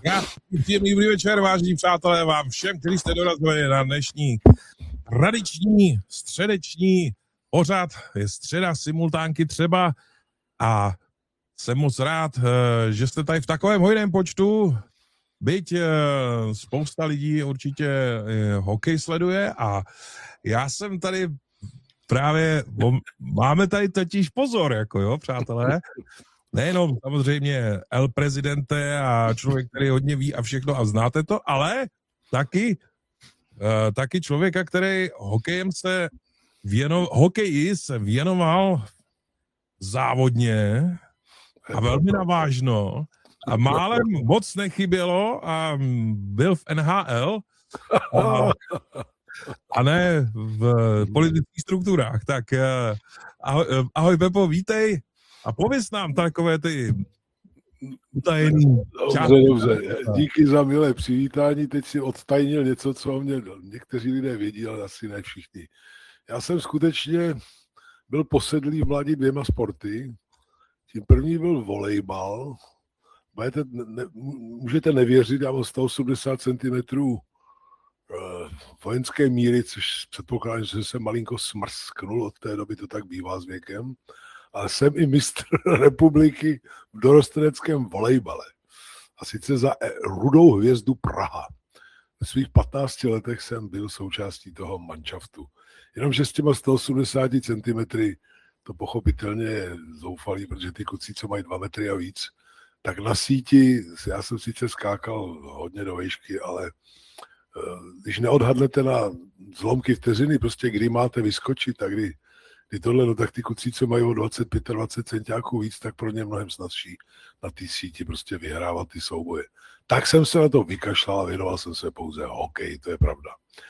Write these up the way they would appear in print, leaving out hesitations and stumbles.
Já příjemný dobrý večer, vážení přátelé, vám všem, kteří jste dorazili na dnešní tradiční středeční pořad. Je středa, simultánky třeba a jsem moc rád, že jste tady v takovém hojném počtu, byť spousta lidí určitě hokej sleduje a já jsem tady právě, máme tady totiž pozor, jako jo, přátelé, nejenom samozřejmě El Presidente a člověk, který hodně ví a všechno a znáte to, ale taky člověka, který hokeji se věnoval závodně a velmi navážno a málem moc nechybělo a byl v NHL a ne v politických strukturách. Tak ahoj Pepo, vítej a pověz nám takové ty utajený Dobře. Díky za milé přivítání. Teď si odtajnil něco, co mě někteří lidé vědí, ale asi ne všichni. Já jsem skutečně byl posedlý v mladí dvěma sporty. Tím první byl volejbal. Můžete nevěřit, já mám 180 cm vojenské míry, což předpokládám, že jsem malinko smrsknul, od té doby to tak bývá s věkem. Ale jsem i mistr republiky v dorosteneckém volejbale. A sice za Rudou hvězdu Praha. Ve svých 15 letech jsem byl součástí toho manšaftu. Jenomže s těma 180 cm to pochopitelně je zoufalý, protože ty kluci, co mají 2 metry a víc, tak na síti, já jsem sice skákal hodně do výšky, ale když neodhadnete na zlomky vteřiny, prostě kdy máte vyskočit a kdy tohle, no tak ty kluci, co mají o 25-20 centiáků víc, tak pro ně mnohem snazší na té síti prostě vyhrávat ty souboje. Tak jsem se na to vykašlal a věnoval jsem se pouze hokej, to je pravda.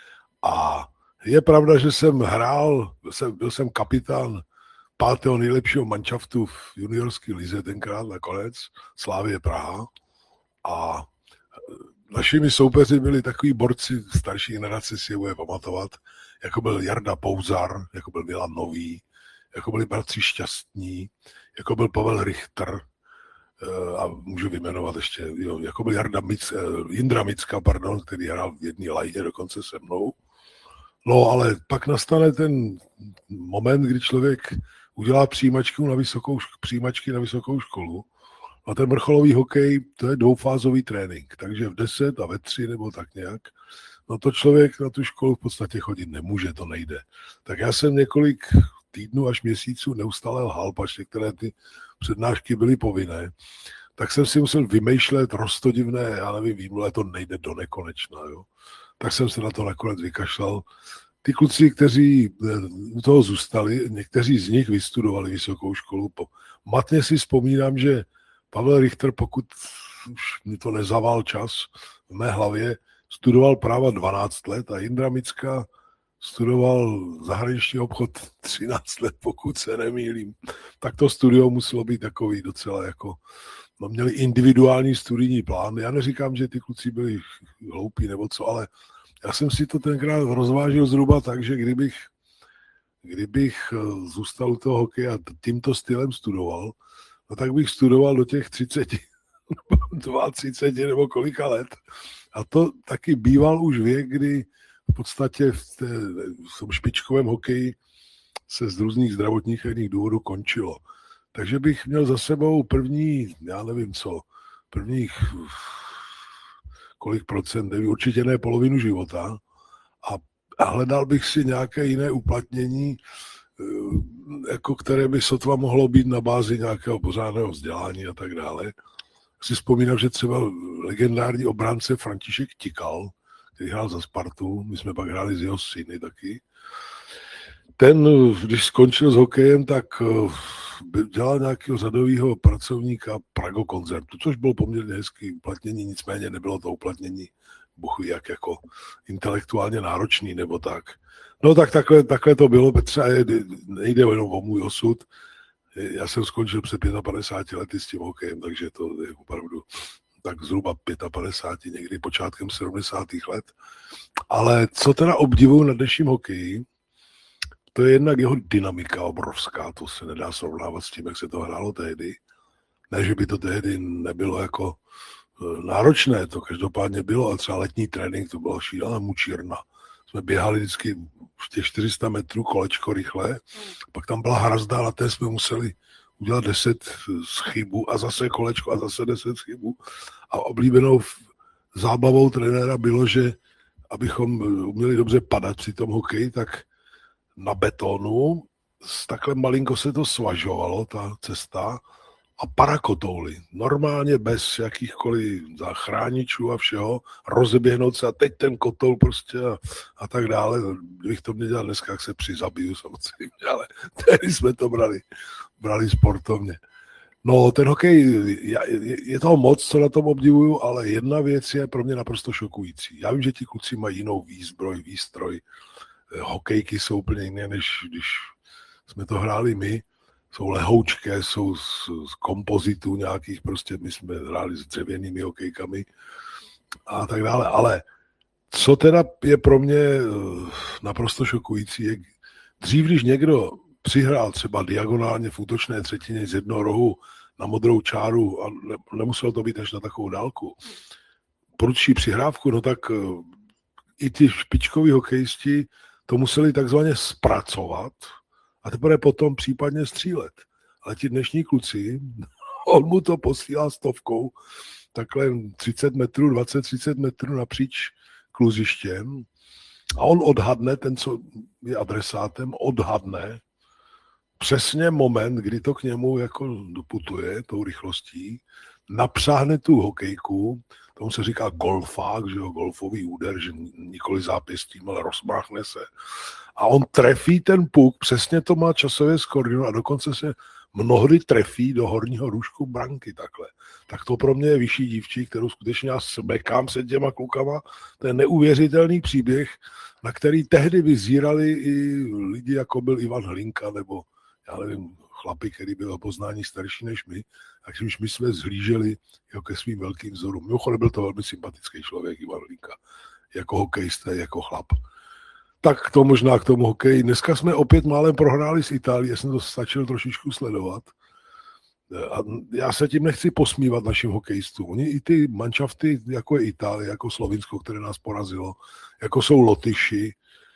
A je pravda, že jsem byl jsem kapitán 5. nejlepšího manšaftu v juniorské lize tenkrát nakonec, Slavie Praha. A našimi soupeři byli takový borci starší generace, si je bude pamatovat, jako byl Jarda Pouzar, jako byl Milan Nový, jako byli bratři Šťastní, jako byl Pavel Richter, a můžu vyjmenovat ještě, jako byl Jindra Micka, který hrál v jedné lajně dokonce se mnou. No ale pak nastane ten moment, kdy člověk udělá přijímačky na vysokou školu. A ten vrcholový hokej, to je dvoufázový trénink, takže v 10 a ve 3 nebo tak nějak. No to člověk na tu školu v podstatě chodit nemůže, to nejde. Tak já jsem několik týdnů až měsíců neustále lhal, pač některé ty přednášky byly povinné. Tak jsem si musel vymýšlet roztodivné, já nevím, výmluvé, to nejde do nekonečna. Jo. Tak jsem se na to nakonec vykašlal. Ty kluci, kteří u toho zůstali, někteří z nich vystudovali vysokou školu. Matně si vzpomínám, že Pavel Richter, pokud už mi to nezavál čas v mé hlavě, studoval práva 12 let a Jindra Micka studoval zahraniční obchod 13 let, pokud se nemýlím. Tak to studio muselo být takový docela jako, no měli individuální studijní plán. Já neříkám, že ty kluci byli hloupí nebo co, ale já jsem si to tenkrát rozvážil zhruba tak, že kdybych zůstal u toho hokeje a tímto stylem studoval, no tak bych studoval do těch 30, 32 nebo kolika let. A to taky býval už věk, kdy v podstatě v tom špičkovém hokeji se z různých zdravotních a jiných důvodů končilo. Takže bych měl za sebou prvních kolik procent, nevím, určitě ne polovinu života a hledal bych si nějaké jiné uplatnění, jako které by sotva mohlo být na bázi nějakého pořádného vzdělání a tak dále. Si vzpomínám, že třeba legendární obránce František Tikal, který hrál za Spartu, my jsme pak hráli s jeho syny taky. Ten, když skončil s hokejem, tak dělal nějakého řadového pracovníka Prago Koncertu, což bylo poměrně hezký uplatnění, nicméně nebylo to uplatnění buchu jak jako intelektuálně náročný nebo tak. No tak takhle to bylo, Petře, nejde jenom o můj osud. Já jsem skončil před 55 lety s tím hokejem, takže to je opravdu tak zhruba 55, někdy počátkem 70. let. Ale co teda obdivuju na dnešním hokeji, to je jednak jeho dynamika obrovská, to se nedá srovnávat s tím, jak se to hrálo tehdy. Ne, že by to tehdy nebylo jako náročné to každopádně bylo, a třeba letní trénink, to byla šílená mučírna. Jsme běhali vždycky v těch 400 metrů kolečko rychle, pak tam byla hrazda, na té jsme museli udělat 10 chybů a zase kolečko a zase 10 chybů. A oblíbenou zábavou trenéra bylo, že abychom uměli dobře padat při tom hokeji, tak na betonu takhle malinko se to svažovalo, ta cesta, a parakotouly. Normálně bez jakýchkoliv zachráničů a všeho, rozeběhnout se a teď ten kotoul prostě a tak dále. Kdybych to měl dělat dneska, jak se přizabiju samozřejmě, ale tehdy jsme to brali sportovně. No, ten hokej, je toho moc, co na tom obdivuju, ale jedna věc je pro mě naprosto šokující. Já vím, že ti kluci mají jinou výstroj. Hokejky jsou úplně jiné, než když jsme to hráli my. Jsou lehoučké, jsou z kompozitů nějakých, prostě my jsme hráli s dřevěnými hokejkami a tak dále. Ale co teda je pro mě naprosto šokující, je dřív, když někdo přihrál třeba diagonálně v útočné třetině z jednoho rohu na modrou čáru a nemuselo to být až na takovou dálku, prudší přihrávku, no tak i ty špičkoví hokejisti to museli takzvaně zpracovat a teprve potom případně střílet. Ale ti dnešní kluci, on mu to posílá stovkou, takhle 30 metrů, 20-30 metrů napříč kluzištěm a on odhadne, ten, co je adresátem, odhadne přesně moment, kdy to k němu jako doputuje tou rychlostí, napřáhne tu hokejku, tomu se říká golfák, že jo, golfový úder, že nikoli zápěstím, ale rozmáchne se. A on trefí ten puk, přesně to má časově skoordinovat a dokonce se mnohdy trefí do horního růžku branky takhle. Tak to pro mě je vyšší dívčí, kterou skutečně já smekám se těma klukama. To je neuvěřitelný příběh, na který tehdy vyzírali i lidi, jako byl Ivan Hlinka, nebo já nevím, chlapi, který byl o poznání starší než my, takže už my jsme zhlíželi jako ke svým velkým vzorům. Mimochodem byl to velmi sympatický člověk, Ivan Hlinka, jako hokejista, jako chlap. Tak to možná k tomu hokeji. Dneska jsme opět málem prohráli s Itálií, já jsem to stačil trošičku sledovat. A já se tím nechci posmívat našim hokejistům. Oni i ty manšafty, jako je Itálie, jako Slovinsko, které nás porazilo, jako jsou Lotyši,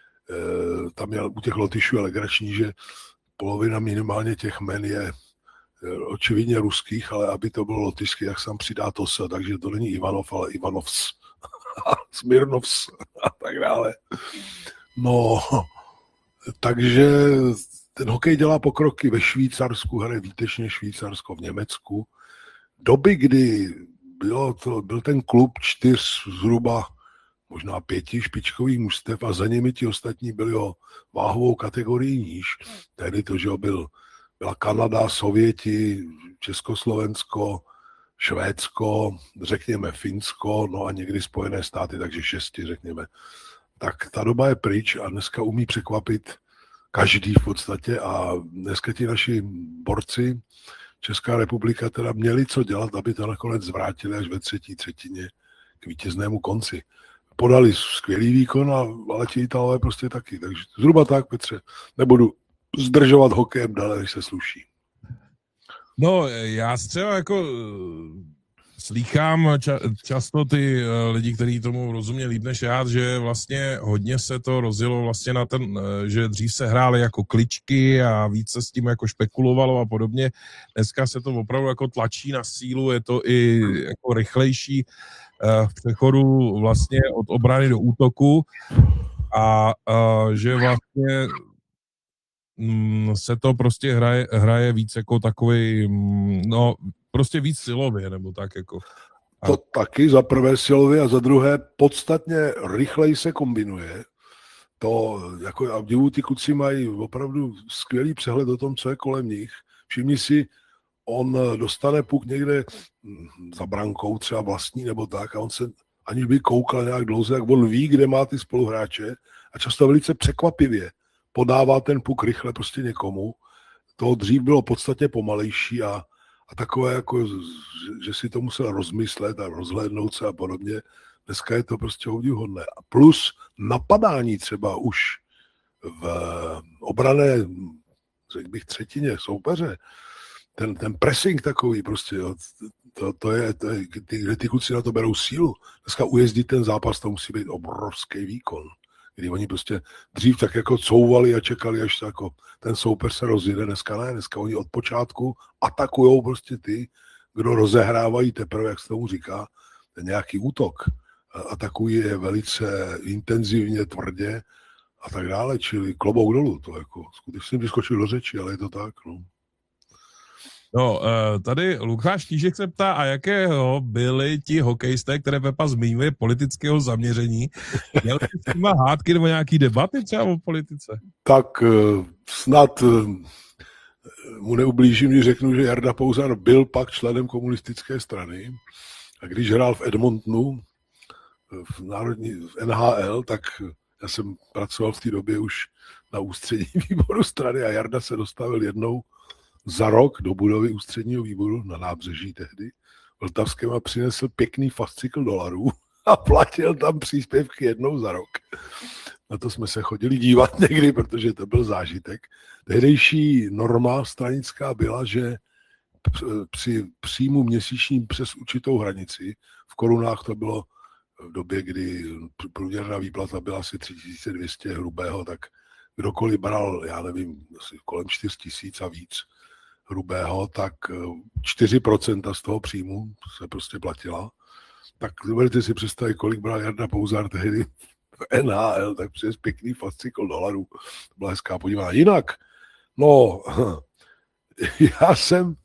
tam je u těch Lotyšů je legrační, že polovina minimálně těch men je očividně ruských, ale aby to bylo lotyšský, jak sam přidá to se, takže to není Ivanov, ale Ivanovs, Smirnovs a tak dále. No, takže ten hokej dělá pokroky ve Švýcarsku, hraje výtečně Švýcarsko v Německu. Doby, kdy byl ten klub 4 zhruba možná 5 špičkových mužstev a za nimi ti ostatní byli o váhovou kategorii níž. Tehdy to, že byla Kanada, Sověti, Československo, Švédsko, řekněme Finsko, no a někdy Spojené státy, takže 6, řekněme. Tak ta doba je pryč a dneska umí překvapit každý v podstatě a dneska ti naši borci, Česká republika teda měli co dělat, aby to nakonec zvrátili až ve třetí třetině k vítěznému konci. Podali skvělý výkon, ale ti Italové prostě taky. Takže zhruba tak, Petře, nebudu zdržovat hokejem dále, než se sluší. No, já třeba jako slýchám často ty lidi, kteří tomu rozumí líp než já, že vlastně hodně se to rozjelo vlastně na ten, že dřív se hrály jako kličky a více s tím jako špekulovalo a podobně. Dneska se to opravdu jako tlačí na sílu, je to i jako rychlejší v přechodu vlastně od obrany do útoku a že vlastně se to prostě hraje víc jako takový, no prostě víc silově, nebo tak jako. To taky za prvé silově a za druhé podstatně rychleji se kombinuje. To jako a divu, ty kluci mají opravdu skvělý přehled o tom, co je kolem nich. Všimni si, on dostane puk někde za brankou, třeba vlastní nebo tak, a on se, aniž by koukal nějak dlouze, jak on ví, kde má ty spoluhráče a často velice překvapivě podává ten puk rychle prostě někomu. To dřív bylo podstatně pomalejší a takové, jako, že si to musel rozmyslet a rozhlédnout se a podobně. Dneska je to prostě obdivuhodné. A plus napadání třeba už v obrané, řekl bych, třetině soupeře, ten pressing takový prostě, jo, to je ty kluci na to berou sílu. Dneska ujezdit ten zápas, to musí být obrovský výkon. Kdy oni prostě dřív tak jako couvali a čekali, až jako ten soupeř se rozjede, dneska ne, dneska oni od počátku atakujou prostě ty, kdo rozehrávají teprve, jak se tomu říká, nějaký útok. Atakují je velice intenzivně, tvrdě a tak dále, čili klobouk dolů, to jako skutečně jsem vyskočil do řeči, ale je to tak, no. No, tady Lukáš Tížek se ptá, a jakého byli ti hokejisté, které Pepa zmiňuje, politického zaměření? Měl jsi s nima hádky nebo nějaký debaty třeba o politice? Tak snad mu neublížím, když řeknu, že Jarda Pouzar byl pak členem komunistické strany a když hrál v Edmontonu v NHL, tak já jsem pracoval v té době už na ústředním výboru strany a Jarda se dostavil jednou za rok do budovy ústředního výboru na Nábřeží tehdy Vltavském a přinesl pěkný fascikl dolarů a platil tam příspěvky jednou za rok. Na to jsme se chodili dívat někdy, protože to byl zážitek. Tehdejší norma stranická byla, že při příjmu měsíčním přes určitou hranici, v korunách to bylo v době, kdy průměrná výplata byla asi 3200 hrubého, tak kdokoliv bral, já nevím, asi kolem 4000 a víc hrubého, tak 4% z toho příjmu se prostě platila. Tak dovedete si představit, kolik bral Jarda Pouzar tehdy v NHL, tak přes pěkný fascikl dolarů. To byla hezká podívaná. Jinak, no, já jsem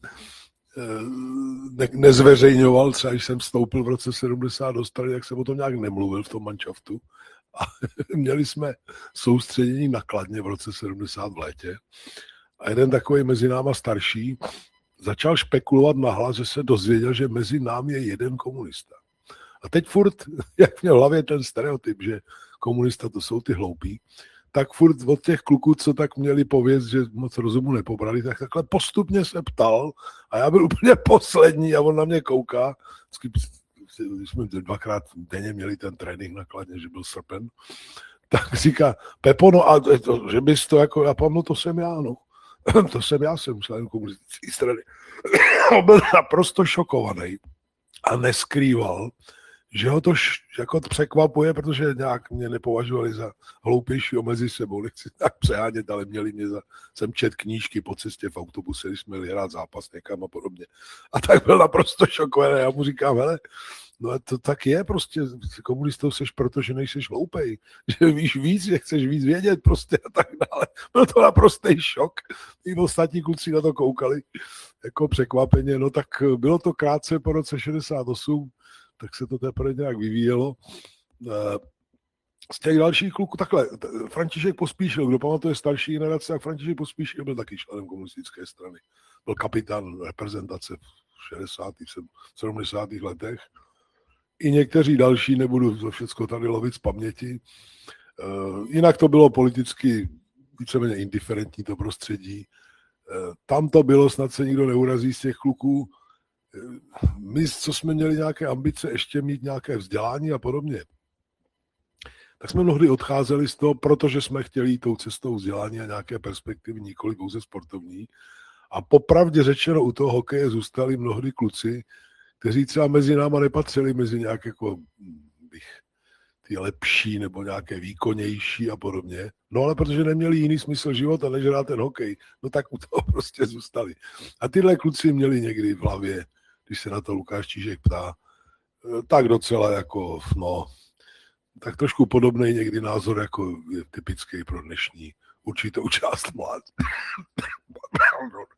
nezveřejňoval, třeba když jsem vstoupil v roce 70 do strany, jak jsem o tom nějak nemluvil v tom manšaftu. A měli jsme soustředění na Kladně v roce 70 v létě. A jeden takový mezi náma starší začal špekulovat nahlas, že se dozvěděl, že mezi námi je jeden komunista. A teď furt, jak měl v hlavě ten stereotyp, že komunista to jsou ty hloupí, tak furt od těch kluků, co tak měli pověst, že moc rozumu nepobrali, tak takhle postupně se ptal a já byl úplně poslední a on na mě kouká. Když jsme 2krát denně měli ten trénink na Kladně, že byl srpen, tak říká, Pepo, no a to, že bys to jako, já pamatuju, to jsem já, no. To jsem člen komunistické strany. On byl naprosto šokovaný a neskrýval, že ho to jako překvapuje, protože nějak mě nepovažovali za hloupějšího mezi sebou, nechci tak přehánět, ale měli mě jsem čet knížky po cestě v autobuse, když jsme jeli hrát zápas někam a podobně. A tak byl naprosto šokovaný. Já mu říkám, hele, no to tak je prostě, komunistou seš, protože nejseš hloupej, že víš víc, že chceš víc vědět prostě a tak dále. Byl to naprostý šok. I ostatní kluci na to koukali jako překvapeně. No tak bylo to krátce po roce 68, tak se to teprve nějak vyvíjelo. Z těch dalších kluků, takhle, František Pospíšil, kdo pamatuje starší generace, tak František Pospíšil byl taky členem komunistické strany. Byl kapitán reprezentace v 60. 70. letech. I někteří další, nebudu to všechno tady lovit z paměti. Jinak to bylo politicky víceméně indiferentní to prostředí. Tam to bylo, snad se nikdo neurazí z těch kluků. My, co jsme měli nějaké ambice, ještě mít nějaké vzdělání a podobně, tak jsme mnohdy odcházeli z toho, protože jsme chtěli jít tou cestou vzdělání a nějaké perspektivy, nikoli pouze sportovní. A popravdě řečeno, u toho hokeje zůstali mnohdy kluci, kteří třeba mezi náma nepatřili mezi nějaké jako ty lepší nebo nějaké výkonnější a podobně. No ale protože neměli jiný smysl života, než hrát ten hokej, no tak u toho prostě zůstali. A tyhle kluci měli někdy v hlavě, když se na to Lukáš Tížek ptá, tak docela jako, no, tak trošku podobný někdy názor, jako je typický pro dnešní určitou část mládeže.